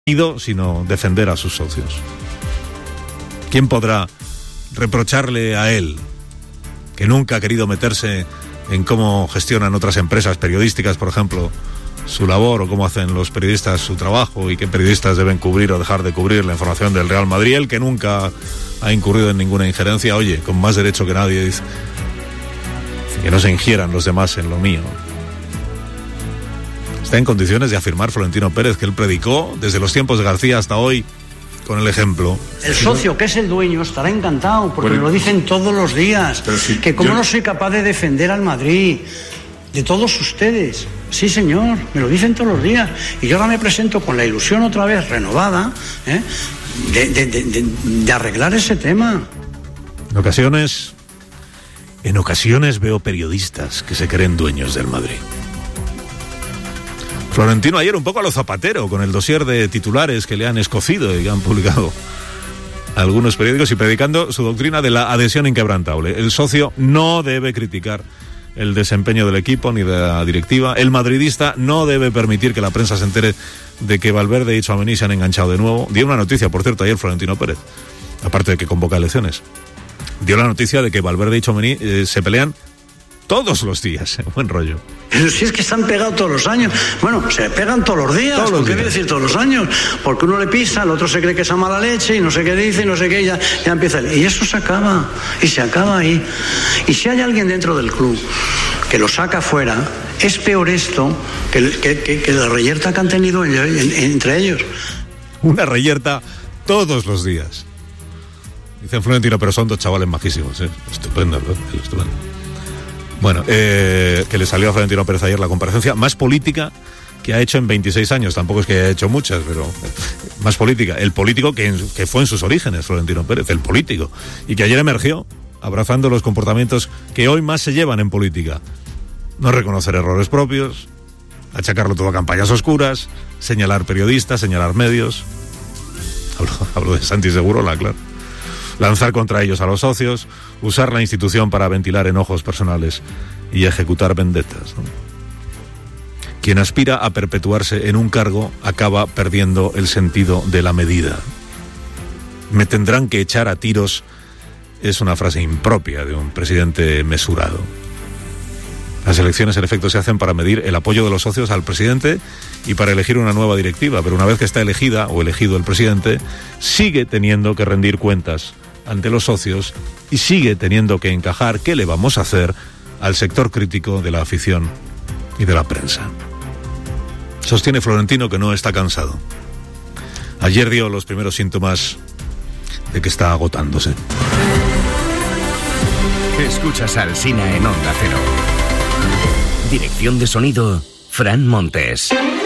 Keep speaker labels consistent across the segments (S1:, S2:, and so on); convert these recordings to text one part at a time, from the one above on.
S1: sino defender a sus socios. ¿Quién podrá reprocharle a él, que nunca ha querido meterse en cómo gestionan otras empresas periodísticas, por ejemplo, su labor, o cómo hacen los periodistas su trabajo, y qué periodistas deben cubrir o dejar de cubrir la información del Real Madrid? El que nunca ha incurrido en ninguna injerencia, oye, con más derecho que nadie, dice que no se ingieran los demás en lo mío. Está en condiciones de afirmar Florentino Pérez que él predicó desde los tiempos de García hasta hoy con el ejemplo.
S2: El socio, que es el dueño, estará encantado, porque me lo dicen todos los días, que como no soy capaz de defender al Madrid, de todos ustedes. Sí, señor, me lo dicen todos los días. Y yo ahora me presento con la ilusión otra vez renovada, de arreglar ese tema.
S1: En ocasiones veo periodistas que se creen dueños del Madrid. Florentino ayer un poco a lo Zapatero, con el dossier de titulares que le han escocido y que han publicado algunos periódicos, y predicando su doctrina de la adhesión inquebrantable. El socio no debe criticar el desempeño del equipo ni de la directiva. El madridista no debe permitir que la prensa se entere de que Valverde y Tchouaméni se han enganchado de nuevo. Dio una noticia, por cierto, ayer Florentino Pérez, aparte de que convoca elecciones. Dio la noticia de que Valverde y Tchouaméni se pelean todos los días. Buen rollo.
S2: Pero si es que se han pegado todos los años. Bueno, se pegan todos los días. ¿Por qué voy a decir todos los años? Porque uno le pisa, el otro se cree que es a mala leche y no sé qué dice y no sé qué, y ya empieza. Y eso se acaba. Y se acaba ahí. Y si hay alguien dentro del club que lo saca fuera, es peor esto que la reyerta que han tenido entre ellos.
S1: Una reyerta todos los días. Dicen Florentino, pero son dos chavales majísimos, ¿eh? Estupendo, estupendo. Bueno, que le salió a Florentino Pérez ayer la comparecencia más política que ha hecho en 26 años. Tampoco es que haya hecho muchas, pero más política. El político que fue en sus orígenes, Florentino Pérez, el político. Y que ayer emergió abrazando los comportamientos que hoy más se llevan en política. No reconocer errores propios, achacarlo todo a campañas oscuras, señalar periodistas, señalar medios. Hablo de Santi Segurola, claro. Lanzar contra ellos a los socios, usar la institución para ventilar enojos personales y ejecutar vendetas, ¿no? Quien aspira a perpetuarse en un cargo acaba perdiendo el sentido de la medida. Me tendrán que echar a tiros es una frase impropia de un presidente mesurado. Las elecciones, en efecto, se hacen para medir el apoyo de los socios al presidente y para elegir una nueva directiva, pero una vez que está elegida o elegido el presidente, sigue teniendo que rendir cuentas ante los socios y sigue teniendo que encajar qué le vamos a hacer al sector crítico de la afición y de la prensa. Sostiene Florentino que no está cansado. Ayer dio los primeros síntomas de que está agotándose.
S3: Escuchas a Alsina en Onda Cero. Dirección de sonido, Fran Montes.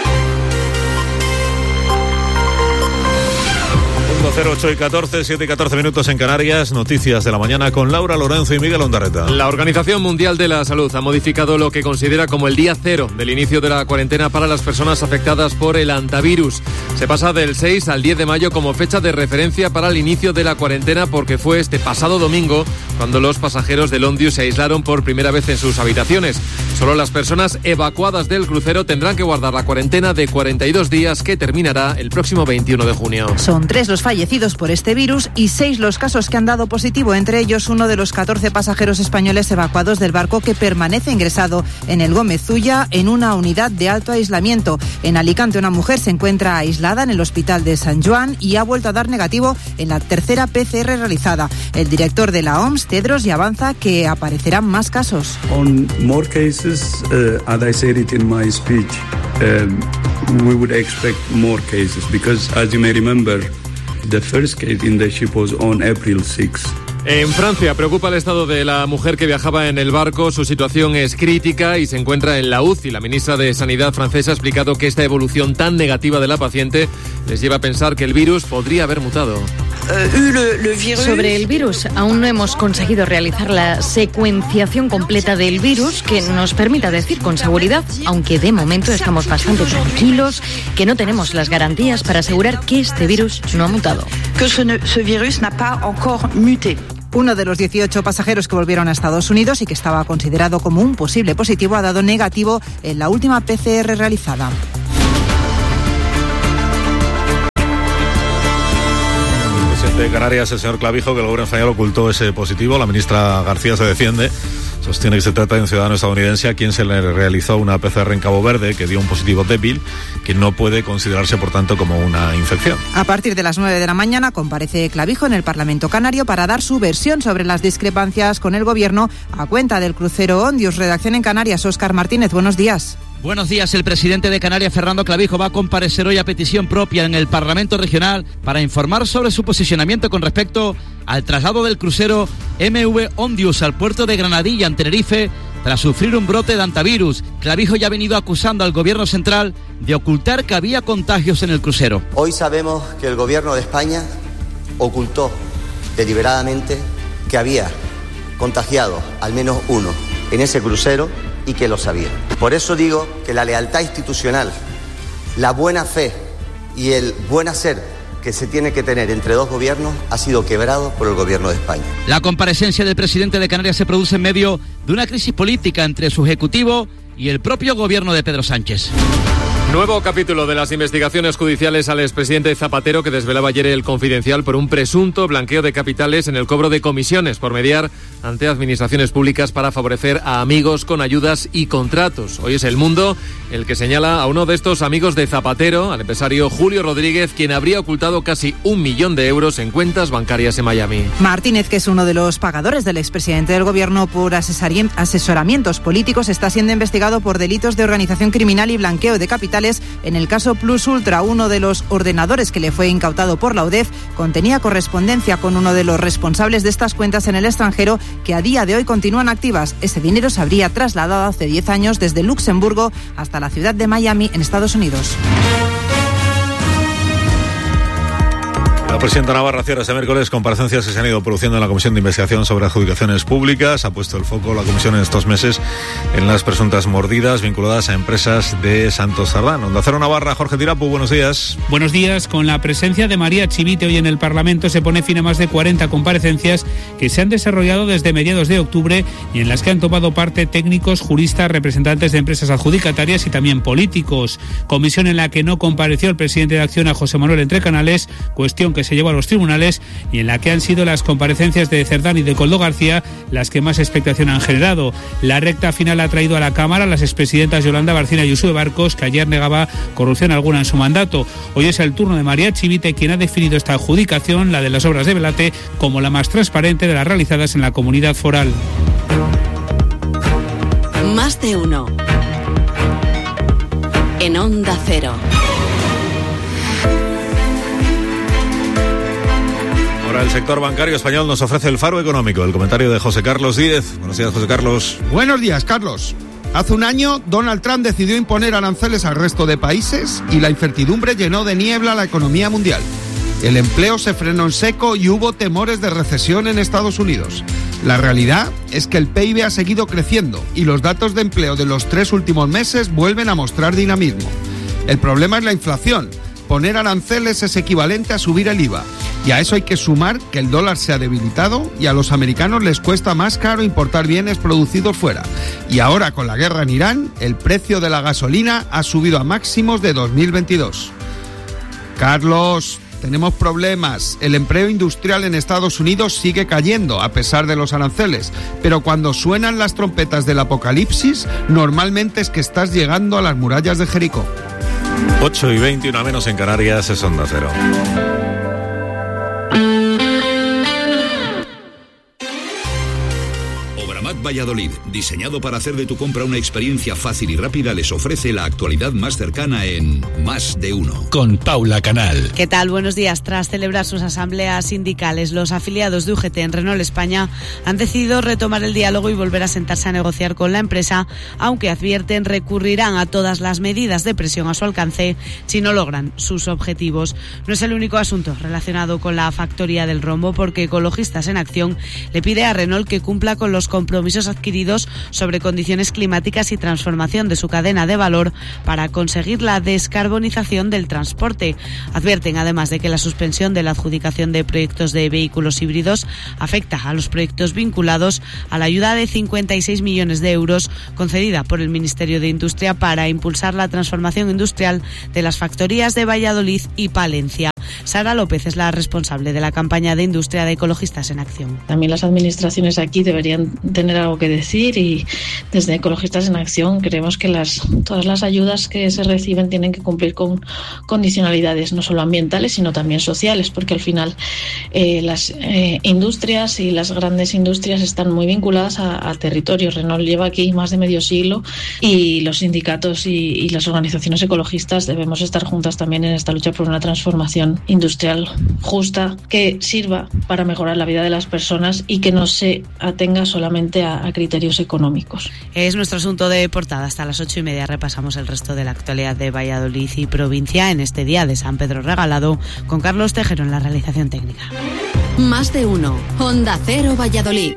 S1: 08 y 14, 7 y 14 minutos en Canarias. Noticias de la mañana con Laura Lorenzo y Miguel Ondarreta.
S4: La Organización Mundial de la Salud ha modificado lo que considera como el día cero del inicio de la cuarentena para las personas afectadas por el hantavirus. Se pasa del 6 al 10 de mayo como fecha de referencia para el inicio de la cuarentena, porque fue este pasado domingo cuando los pasajeros del Ondius se aislaron por primera vez en sus habitaciones. Solo las personas evacuadas del crucero tendrán que guardar la cuarentena de 42 días que terminará el próximo 21 de junio.
S5: Son 3 los fallecidos por este virus y 6 los casos que han dado positivo, entre ellos uno de los 14 pasajeros españoles evacuados del barco que permanece ingresado en el Gómez Zulla en una unidad de alto aislamiento. En Alicante, una mujer se encuentra aislada en el hospital de San Joan y ha vuelto a dar negativo en la tercera PCR realizada. El director de la OMS, Tedros, ya avanza que aparecerán más casos.
S6: On more cases, as I said it in my speech, we would expect more cases because, as you may remember, the first case in the ship was on April 6.
S4: En Francia preocupa el estado de la mujer que viajaba en el barco. Su situación es crítica y se encuentra en la UCI. La ministra de Sanidad francesa ha explicado que esta evolución tan negativa de la paciente les lleva a pensar que el virus podría haber mutado.
S7: Sobre el virus, aún no hemos conseguido realizar la secuenciación completa del virus que nos permita decir con seguridad, aunque de momento estamos bastante tranquilos, que no tenemos las garantías para asegurar que este virus no ha mutado.
S5: Que ce virus n'a pas encore muté. Uno de los 18 pasajeros que volvieron a Estados Unidos y que estaba considerado como un posible positivo ha dado negativo en la última PCR realizada.
S1: presidente de Canarias, el señor Clavijo, que el gobierno español ocultó ese positivo. La ministra García se defiende. Sostiene que se trata de un ciudadano estadounidense a quien se le realizó una PCR en Cabo Verde que dio un positivo débil, que no puede considerarse, por tanto, como una infección.
S5: A partir de las 9 de la mañana comparece Clavijo en el Parlamento Canario para dar su versión sobre las discrepancias con el gobierno a cuenta del crucero Ondius. Redacción en Canarias, Óscar Martínez, buenos días.
S8: Buenos días. El presidente de Canarias, Fernando Clavijo, va a comparecer hoy a petición propia en el Parlamento Regional para informar sobre su posicionamiento con respecto al traslado del crucero MV Ondius al puerto de Granadilla, en Tenerife, tras sufrir un brote de hantavirus. Clavijo ya ha venido acusando al gobierno central de ocultar que había contagios en el crucero.
S9: Hoy sabemos que el gobierno de España ocultó deliberadamente que había contagiado al menos uno en ese crucero y que lo sabía. Por eso digo que la lealtad institucional, la buena fe y el buen hacer que se tiene que tener entre dos gobiernos ha sido quebrado por el gobierno de España.
S8: La comparecencia del presidente de Canarias se produce en medio de una crisis política entre su ejecutivo y el propio gobierno de Pedro Sánchez.
S4: Nuevo capítulo de las investigaciones judiciales al expresidente Zapatero, que desvelaba ayer El Confidencial por un presunto blanqueo de capitales en el cobro de comisiones por mediar ante administraciones públicas para favorecer a amigos con ayudas y contratos. Hoy es El Mundo el que señala a uno de estos amigos de Zapatero, al empresario Julio Rodríguez, quien habría ocultado casi 1 millón de euros en cuentas bancarias en Miami.
S5: Martínez, que es uno de los pagadores del expresidente del gobierno por asesoramientos políticos, está siendo investigado por delitos de organización criminal y blanqueo de capitales. En el caso Plus Ultra, uno de los ordenadores que le fue incautado por la UDEF contenía correspondencia con uno de los responsables de estas cuentas en el extranjero, que a día de hoy continúan activas. Ese dinero se habría trasladado hace 10 años desde Luxemburgo hasta la ciudad de Miami, en Estados Unidos.
S1: La presidenta Navarra cierra este miércoles comparecencias que se han ido produciendo en la Comisión de Investigación sobre Adjudicaciones Públicas. Ha puesto el foco la comisión en estos meses en las presuntas mordidas vinculadas a empresas de Santos Cerdán. Onda Cero Navarra, Jorge Tirapu, buenos días.
S10: Buenos días. Con la presencia de María Chivite hoy en el Parlamento se pone fin a más de 40 comparecencias que se han desarrollado desde mediados de octubre y en las que han tomado parte técnicos, juristas, representantes de empresas adjudicatarias y también políticos. Comisión en la que no compareció el presidente de Acciona, José Manuel Entrecanales, cuestión que se llevó a los tribunales, y en la que han sido las comparecencias de Cerdán y de Coldo García las que más expectación han generado. La recta final ha traído a la Cámara a las expresidentas Yolanda Barcina y Uxue Barcos, que ayer negaba corrupción alguna en su mandato. Hoy es el turno de María Chivite, quien ha definido esta adjudicación, la de las obras de Velate, como la más transparente de las realizadas en la comunidad foral.
S11: Más de uno. En Onda Cero.
S1: Ahora el sector bancario español nos ofrece el faro económico, el comentario de José Carlos Díez. Buenos días, José Carlos.
S12: Buenos días, Carlos. Hace un año, Donald Trump decidió imponer aranceles al resto de países y la incertidumbre llenó de niebla la economía mundial. El empleo se frenó en seco y hubo temores de recesión en Estados Unidos. La realidad es que el PIB ha seguido creciendo y los datos de empleo de los 3 últimos meses vuelven a mostrar dinamismo. El problema es la inflación. Poner aranceles es equivalente a subir el IVA. Y a eso hay que sumar que el dólar se ha debilitado y a los americanos les cuesta más caro importar bienes producidos fuera. Y ahora, con la guerra en Irán, el precio de la gasolina ha subido a máximos de 2022. Carlos, tenemos problemas. El empleo industrial en Estados Unidos sigue cayendo a pesar de los aranceles. Pero cuando suenan las trompetas del apocalipsis, normalmente es que estás llegando a las murallas de Jericó.
S1: 8:20, una menos en Canarias, es Onda Cero.
S13: Valladolid, diseñado para hacer de tu compra una experiencia fácil y rápida, les ofrece la actualidad más cercana en Más de Uno.
S14: Con Paula Canal.
S15: ¿Qué tal? Buenos días. Tras celebrar sus asambleas sindicales, los afiliados de UGT en Renault España han decidido retomar el diálogo y volver a sentarse a negociar con la empresa, aunque advierten recurrirán a todas las medidas de presión a su alcance si no logran sus objetivos. No es el único asunto relacionado con la factoría del rombo, porque Ecologistas en Acción le pide a Renault que cumpla con los compromisos adquiridos sobre condiciones climáticas y transformación de su cadena de valor para conseguir la descarbonización del transporte. Advierten además de que la suspensión de la adjudicación de proyectos de vehículos híbridos afecta a los proyectos vinculados a la ayuda de 56 millones de euros concedida por el Ministerio de Industria para impulsar la transformación industrial de las factorías de Valladolid y Palencia. Sara López es la responsable de la campaña de industria de Ecologistas en Acción.
S14: También las administraciones aquí deberían tener algo que decir y desde Ecologistas en Acción creemos que todas las ayudas que se reciben tienen que cumplir con condicionalidades no solo ambientales sino también sociales, porque al final las industrias y las grandes industrias están muy vinculadas al territorio. Renault lleva aquí más de medio siglo y los sindicatos y las organizaciones ecologistas debemos estar juntas también en esta lucha por una transformación industrial justa que sirva para mejorar la vida de las personas y que no se atenga solamente a criterios económicos.
S15: Es nuestro asunto de portada. Hasta las 8:30 repasamos el resto de la actualidad de Valladolid y provincia en este día de San Pedro Regalado, con Carlos Tejero en la realización técnica.
S11: Más de uno. Onda Cero Valladolid.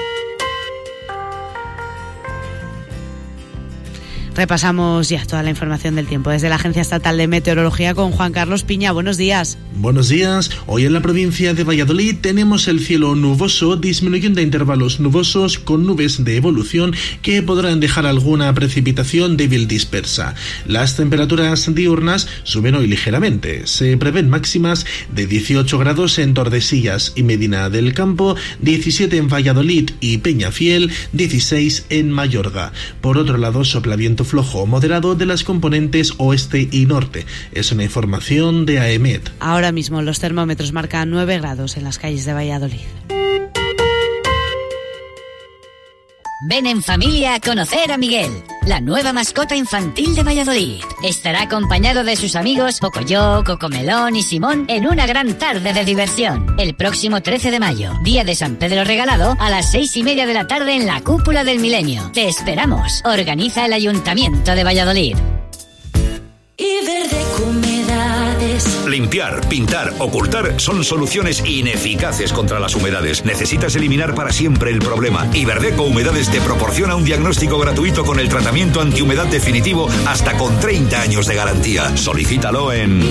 S15: Repasamos ya toda la información del tiempo desde la Agencia Estatal de Meteorología con Juan Carlos Piña. Buenos días.
S16: Buenos días. Hoy en la provincia de Valladolid tenemos el cielo nuboso, disminuyendo a intervalos nubosos con nubes de evolución que podrán dejar alguna precipitación débil dispersa. Las temperaturas diurnas suben hoy ligeramente. Se prevén máximas de 18 grados en Tordesillas y Medina del Campo, 17 en Valladolid y Peñafiel, 16 en Mayorga. Por otro lado, sopla viento flojo moderado de las componentes oeste y norte. Es una información de AEMET.
S15: Ahora mismo los termómetros marcan 9 grados en las calles de Valladolid.
S17: Ven en familia a conocer a Miguel, la nueva mascota infantil de Valladolid. Estará acompañado de sus amigos Pocoyo, Cocomelón y Simón en una gran tarde de diversión. El próximo 13 de mayo, día de San Pedro Regalado, a las 6:30 de la tarde en la Cúpula del Milenio. Te esperamos. Organiza el Ayuntamiento de Valladolid.
S13: Limpiar, pintar, ocultar son soluciones ineficaces contra las humedades. Necesitas eliminar para siempre el problema. Iberdeco Humedades te proporciona un diagnóstico gratuito con el tratamiento antihumedad definitivo hasta con 30 años de garantía. Solicítalo en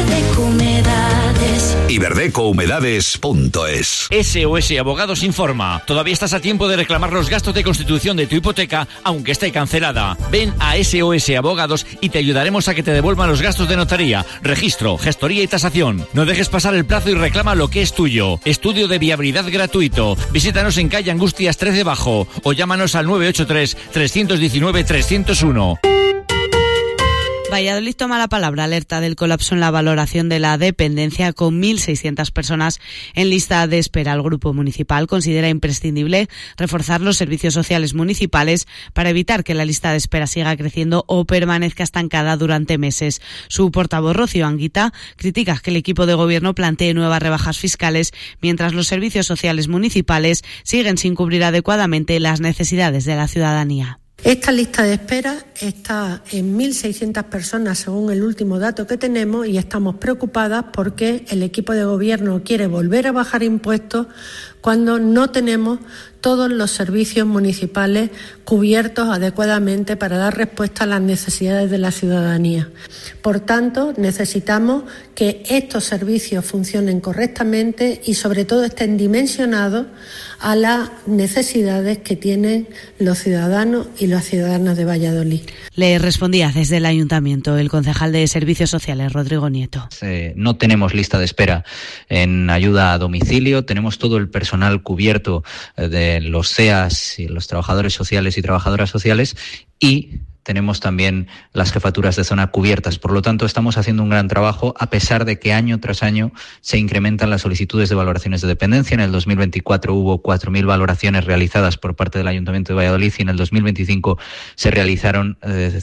S13: iberdecohumedades.es.
S8: SOS Abogados informa. Todavía estás a tiempo de reclamar los gastos de constitución de tu hipoteca, aunque esté cancelada. Ven a SOS Abogados y te ayudaremos a que te devuelvan los gastos de notaría, registro, gestoría y tasación. No dejes pasar el plazo y reclama lo que es tuyo. Estudio de viabilidad gratuito. Visítanos en calle Angustias 13 Bajo o llámanos al 983 319 301.
S15: Valladolid toma la palabra, alerta del colapso en la valoración de la dependencia con 1.600 personas en lista de espera. El grupo municipal considera imprescindible reforzar los servicios sociales municipales para evitar que la lista de espera siga creciendo o permanezca estancada durante meses. Su portavoz, Rocío Anguita, critica que el equipo de gobierno plantee nuevas rebajas fiscales mientras los servicios sociales municipales siguen sin cubrir adecuadamente las necesidades de la ciudadanía.
S18: Esta lista de espera está en 1.600 personas según el último dato que tenemos y estamos preocupadas porque el equipo de gobierno quiere volver a bajar impuestos cuando no tenemos todos los servicios municipales cubiertos adecuadamente para dar respuesta a las necesidades de la ciudadanía. Por tanto, necesitamos que estos servicios funcionen correctamente y sobre todo estén dimensionados a las necesidades que tienen los ciudadanos y las ciudadanas de Valladolid.
S15: Le respondía desde el Ayuntamiento el concejal de Servicios Sociales, Rodrigo Nieto.
S19: No tenemos lista de espera en ayuda a domicilio, tenemos todo el personal cubierto de los CEAS y los trabajadores sociales y trabajadoras sociales y tenemos también las jefaturas de zona cubiertas. Por lo tanto, estamos haciendo un gran trabajo a pesar de que año tras año se incrementan las solicitudes de valoraciones de dependencia. En el 2024 hubo 4.000 valoraciones realizadas por parte del Ayuntamiento de Valladolid y en el 2025 se realizaron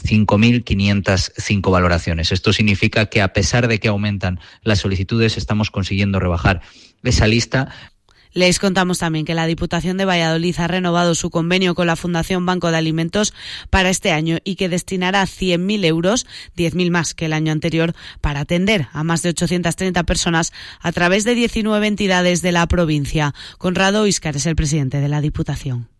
S19: 5.505 valoraciones. Esto significa que a pesar de que aumentan las solicitudes, estamos consiguiendo rebajar esa lista.
S15: Les contamos también que la Diputación de Valladolid ha renovado su convenio con la Fundación Banco de Alimentos para este año y que destinará 100.000 euros, 10.000 más que el año anterior, para atender a más de 830 personas a través de 19 entidades de la provincia. Conrado Íscar es el presidente de la Diputación.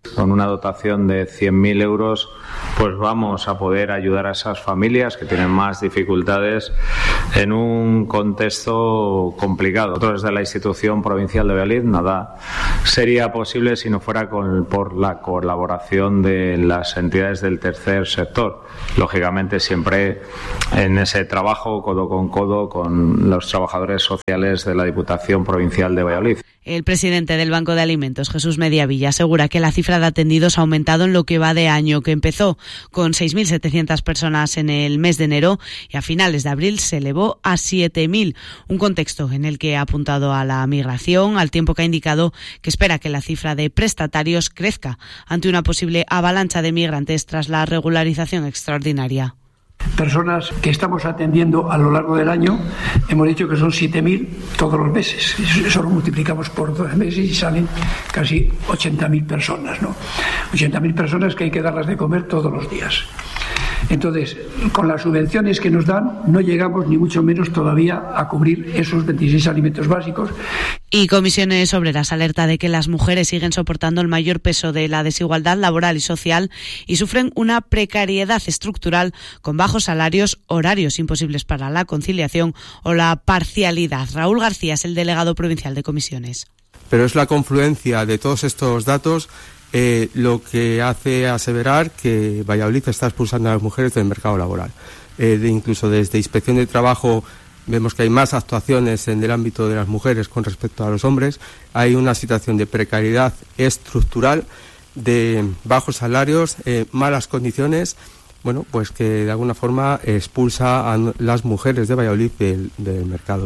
S20: Con una dotación de 100.000 euros, pues vamos a poder ayudar a esas familias que tienen más dificultades en un contexto complicado. Nosotros desde la institución provincial de Valladolid nada sería posible si no fuera por la colaboración de las entidades del tercer sector. Lógicamente siempre en ese trabajo codo con los trabajadores sociales de la Diputación Provincial de Valladolid.
S15: El presidente del Banco de Alimentos, Jesús Mediavilla, asegura que la cifra de atendidos ha aumentado en lo que va de año, que empezó con 6.700 personas en el mes de enero y a finales de abril se elevó a 7.000. Un contexto en el que ha apuntado a la migración, al tiempo que ha indicado que espera que la cifra de prestatarios crezca ante una posible avalancha de migrantes tras la regularización extraordinaria.
S21: Personas que estamos atendiendo a lo largo del año, hemos dicho que son 7.000 todos los meses. Eso lo multiplicamos por 12 meses y salen casi 80.000 personas, ¿no? 80.000 personas que hay que darlas de comer todos los días. Entonces, con las subvenciones que nos dan, no llegamos ni mucho menos todavía a cubrir esos 26 alimentos básicos.
S15: Y Comisiones Obreras alerta de que las mujeres siguen soportando el mayor peso de la desigualdad laboral y social y sufren una precariedad estructural con bajos salarios, horarios imposibles para la conciliación o la parcialidad. Raúl García es el delegado provincial de Comisiones.
S22: Pero es la confluencia de todos estos datos lo que hace aseverar que Valladolid está expulsando a las mujeres del mercado laboral. Incluso desde Inspección de Trabajo vemos que hay más actuaciones en el ámbito de las mujeres con respecto a los hombres. Hay una situación de precariedad estructural, de bajos salarios, malas condiciones, bueno, pues que de alguna forma expulsa a las mujeres de Valladolid del mercado.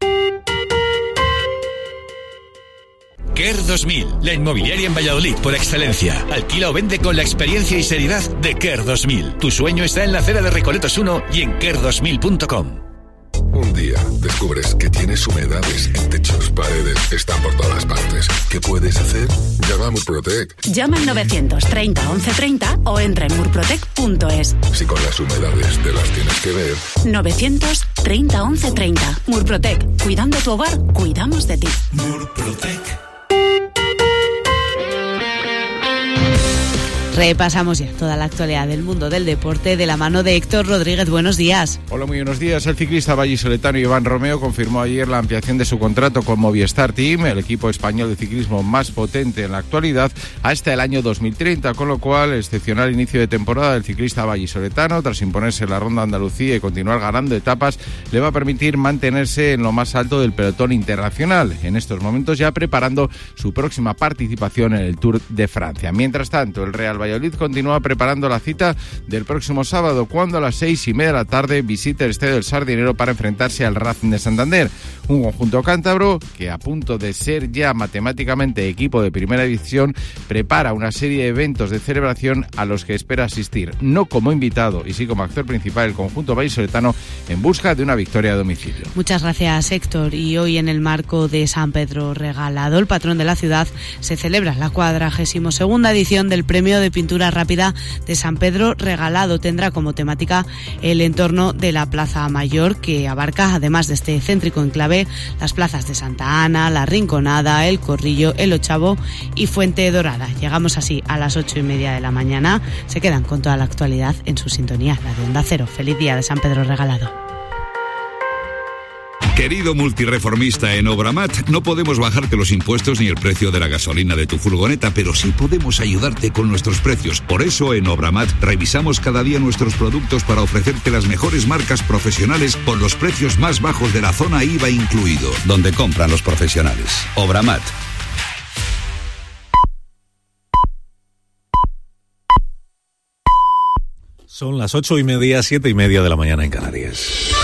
S23: Care 2000, la inmobiliaria en Valladolid por excelencia. Alquila o vende con la experiencia y seriedad de Care 2000. Tu sueño está en la acera de Recoletos 1 y en care2000.com.
S24: Un día descubres que tienes humedades en techos, paredes, están por todas partes. ¿Qué puedes hacer? Llama a Murprotec.
S11: Llama al 930 1130 o entra en murprotec.es.
S24: Si con las humedades te las tienes que ver.
S11: 930 1130. Murprotec. Cuidando tu hogar, cuidamos de ti.
S23: Murprotec.
S15: Repasamos ya toda la actualidad del mundo del deporte de la mano de Héctor Rodríguez. Buenos días.
S25: Hola, muy buenos días. El ciclista vallisoletano Iván Romeo confirmó ayer la ampliación de su contrato con Movistar Team, el equipo español de ciclismo más potente en la actualidad, hasta el año 2030, con lo cual el excepcional inicio de temporada del ciclista vallisoletano, tras imponerse la Ronda Andalucía y continuar ganando etapas, le va a permitir mantenerse en lo más alto del pelotón internacional, en estos momentos ya preparando su próxima participación en el Tour de Francia. Mientras tanto, el Real Valladolid continúa preparando la cita del próximo sábado, cuando a las 6:30 de la tarde visite el Estadio del Sardinero para enfrentarse al Racing de Santander, un conjunto cántabro que, a punto de ser ya matemáticamente equipo de primera división, prepara una serie de eventos de celebración a los que espera asistir, no como invitado y sí como actor principal, el conjunto vallisoletano en busca de una victoria a domicilio.
S15: Muchas gracias, Héctor. Y hoy, en el marco de San Pedro Regalado, el patrón de la ciudad, se celebra la 42ª edición del Premio de Pintura Rápida de San Pedro Regalado. Tendrá como temática el entorno de la Plaza Mayor, que abarca, además de este céntrico enclave, las plazas de Santa Ana, La Rinconada, El Corrillo, El Ochavo y Fuente Dorada. Llegamos así a las 8:30 de la mañana. Se quedan con toda la actualidad en su sintonía, la de Onda Cero. Feliz día de San Pedro Regalado.
S13: Querido multireformista en Obramat, no podemos bajarte los impuestos ni el precio de la gasolina de tu furgoneta, pero sí podemos ayudarte con nuestros precios. Por eso en Obramat revisamos cada día nuestros productos para ofrecerte las mejores marcas profesionales con los precios más bajos de la zona IVA incluido, donde compran los profesionales. Obramat.
S1: Son las 8:30, 7:30 de la mañana en Canarias.